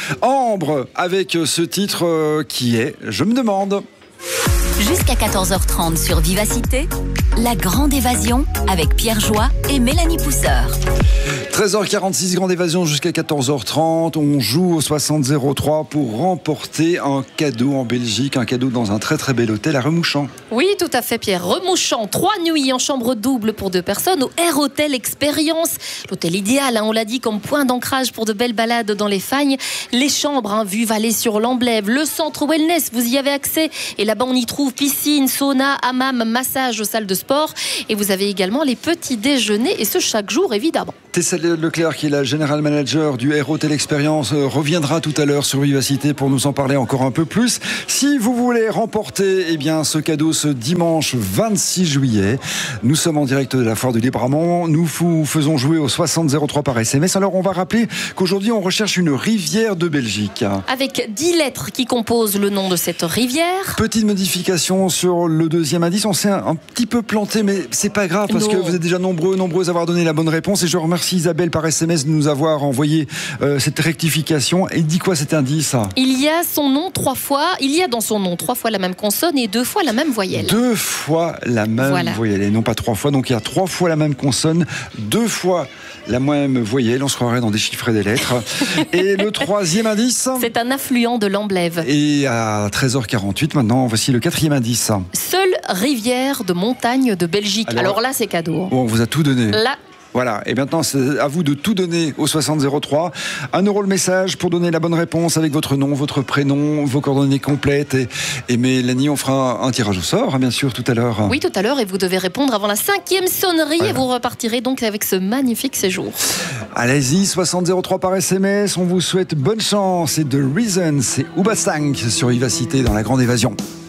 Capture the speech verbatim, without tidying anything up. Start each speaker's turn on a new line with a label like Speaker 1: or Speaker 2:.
Speaker 1: Ambre avec ce titre qui est « Je me demande ».
Speaker 2: Jusqu'à quatorze heures trente sur Vivacité, la grande évasion avec Pierre Joie et Mélanie Pousseur.
Speaker 1: treize heures quarante-six, grande évasion jusqu'à quatorze heures trente. On joue au soixante zéro trois pour remporter un cadeau en Belgique, un cadeau dans un très très bel hôtel à Remouchant.
Speaker 3: Oui, tout à fait, Pierre. Remouchant, trois nuits en chambre double pour deux personnes au Air Hotel Expérience. L'hôtel idéal, hein, on l'a dit, comme point d'ancrage pour de belles balades dans les Fagnes. Les chambres, hein, vue vallée sur l'Amblève, le centre wellness, vous y avez accès. Et là-bas, on y trouve piscine, sauna, hammam, massage, salle de sport. Et vous avez également les petits déjeuners, et ce chaque jour, évidemment.
Speaker 1: Tessa Leclerc, qui est la General Manager du Air Hotel Expérience, reviendra tout à l'heure sur Vivacité pour nous en parler encore un peu plus. Si vous voulez remporter eh bien, ce cadeau ce dimanche vingt-six juillet, nous sommes en direct de la foire de Libramont. Nous vous faisons jouer au soixante zéro trois par S M S. Alors on va rappeler qu'aujourd'hui on recherche une rivière de Belgique.
Speaker 3: Avec dix lettres qui composent le nom de cette rivière.
Speaker 1: Petite modification sur le deuxième indice. On s'est un, un petit peu planté, mais c'est pas grave parce non. que vous êtes déjà nombreux, nombreuses à avoir donné la bonne réponse. Et je remercie Isabelle par S M S de nous avoir envoyé euh, cette rectification. Et dit quoi cet indice ?
Speaker 3: Il y a son nom trois fois. Il y a dans son nom trois fois la même consonne et deux fois la même voyelle.
Speaker 1: Deux fois la même voilà. voyelle et non pas trois fois. Donc il y a trois fois la même consonne, deux fois la même voyelle. On se croirait dans des chiffres et des lettres. Et le troisième indice ?
Speaker 3: C'est un affluent de l'Amblève.
Speaker 1: Et à treize heures quarante-huit, maintenant, voici le quatrième indice.
Speaker 3: Seule rivière de montagne de Belgique. Alors, Alors là, c'est cadeau.
Speaker 1: On vous a tout donné.
Speaker 3: Là.
Speaker 1: Voilà, et maintenant c'est à vous de tout donner au soixante zéro trois. Un euro le message pour donner la bonne réponse avec votre nom, votre prénom, vos coordonnées complètes. Et, et Mélanie, on fera un, un tirage au sort, hein, bien sûr, tout à l'heure.
Speaker 3: Oui, tout à l'heure, et vous devez répondre avant la cinquième sonnerie, voilà. Et vous repartirez donc avec ce magnifique séjour.
Speaker 1: Allez-y, soixante zéro trois par S M S, on vous souhaite bonne chance. Et The Reason, c'est Ubasang sur Vivacité dans la grande évasion.